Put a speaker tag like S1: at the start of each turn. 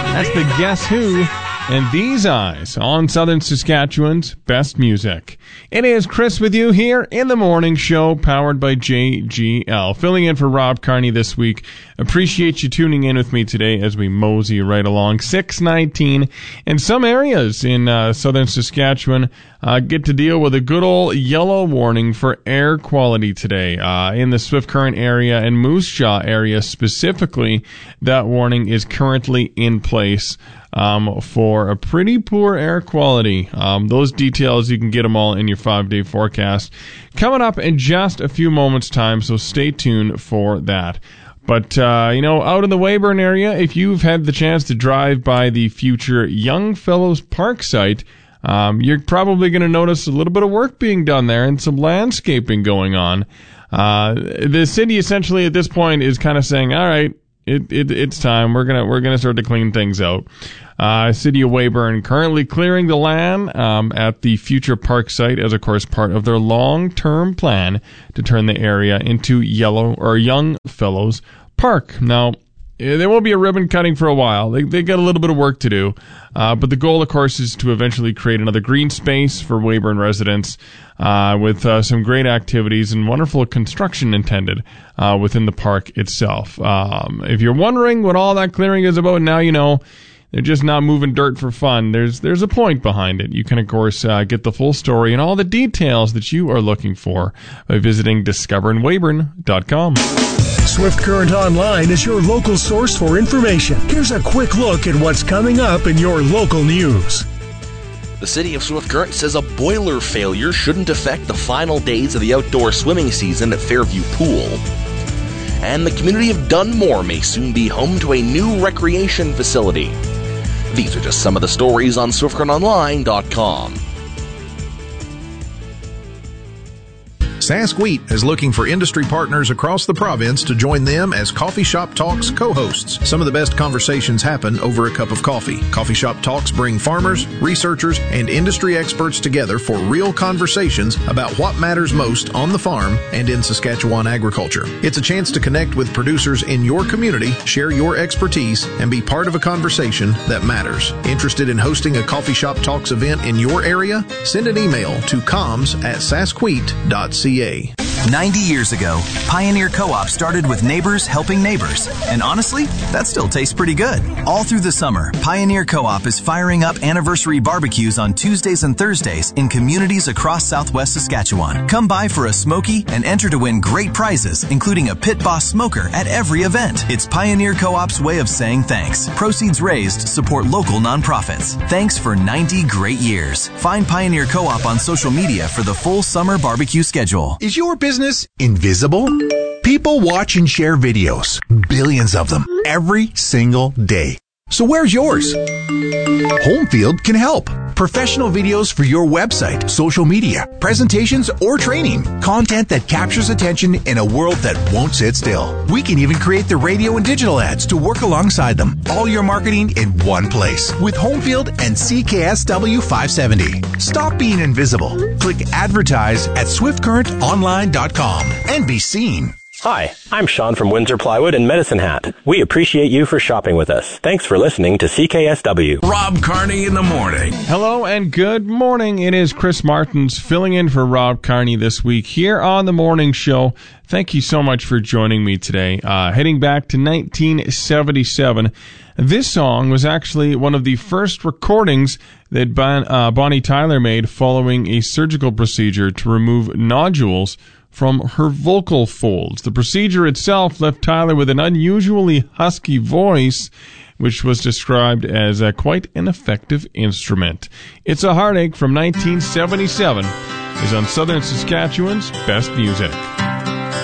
S1: That's the Guess Who and These Eyes on Southern Saskatchewan's best music. It is Chris with you here in the morning show, powered by JGL. Filling in for Rob Carney this week. Appreciate you tuning in with me today as we mosey right along. 6:19. And some areas in southern Saskatchewan get to deal with a good old yellow warning for air quality today. In the Swift Current area and Moose Jaw area specifically, that warning is currently in place for a pretty poor air quality. Those details, you can get them all in your 5-day forecast coming up in just a few moments' time, so stay tuned for that. But, out in the Weyburn area, if you've had the chance to drive by the future Young Fellows Park site, you're probably going to notice a little bit of work being done there and some landscaping going on. The city essentially at this point is kind of saying, all right, it's time. We're gonna start to clean things out. City of Weyburn currently clearing the land at the future park site as, of course, part of their long-term plan to turn the area into Young Fellows Park. Now, there won't be a ribbon cutting for a while. They got a little bit of work to do. But the goal, of course, is to eventually create another green space for Weyburn residents with some great activities and wonderful construction intended within the park itself. If you're wondering what all that clearing is about, now you know. They're just not moving dirt for fun. There's a point behind it. You can, of course, get the full story and all the details that you are looking for by visiting discoverinweyburn.com.
S2: Swift Current Online is your local source for information. Here's a quick look at what's coming up in your local news.
S3: The city of Swift Current says a boiler failure shouldn't affect the final days of the outdoor swimming season at Fairview Pool. And the community of Dunmore may soon be home to a new recreation facility. These are just some of the stories on SwiftCurrentOnline.com.
S4: Sask Wheat is looking for industry partners across the province to join them as Coffee Shop Talks co-hosts. Some of the best conversations happen over a cup of coffee. Coffee Shop Talks bring farmers, researchers, and industry experts together for real conversations about what matters most on the farm and in Saskatchewan agriculture. It's a chance to connect with producers in your community, share your expertise, and be part of a conversation that matters. Interested in hosting a Coffee Shop Talks event in your area? Send an email to comms@saskwheat.ca.
S5: 90 years ago, Pioneer Co-op started with neighbors helping neighbors. And honestly, that still tastes pretty good. All through the summer, Pioneer Co-op is firing up anniversary barbecues on Tuesdays and Thursdays in communities across southwest Saskatchewan. Come by for a smoky and enter to win great prizes, including a Pit Boss smoker at every event. It's Pioneer Co-op's way of saying thanks. Proceeds raised support local nonprofits. Thanks for 90 great years. Find Pioneer Co-op on social media for the full summer barbecue schedule.
S6: Is your business invisible? People watch and share videos, billions of them, every single day. So where's yours? Homefield can help. Professional videos for your website, social media, presentations, or training. Content that captures attention in a world that won't sit still. We can even create the radio and digital ads to work alongside them. All your marketing in one place with Homefield and CKSW 570. Stop being invisible. Click advertise at SwiftCurrentOnline.com and be seen.
S7: Hi, I'm Sean from Windsor Plywood and Medicine Hat. We appreciate you for shopping with us. Thanks for listening to CKSW.
S2: Rob Carney in the morning.
S1: Hello and good morning. It is Chris Martins filling in for Rob Carney this week here on the morning show. Thank you so much for joining me today. Heading back to 1977, this song was actually one of the first recordings that Bonnie Tyler made following a surgical procedure to remove nodules from her vocal folds. The procedure itself left Tyler with an unusually husky voice, which was described as quite an effective instrument. It's a Heartache from 1977 is on Southern Saskatchewan's best music.